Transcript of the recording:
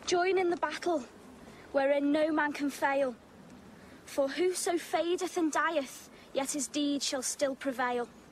Join in the battle, wherein no man can fail. For whoso fadeth and dieth, yet his deed shall still prevail.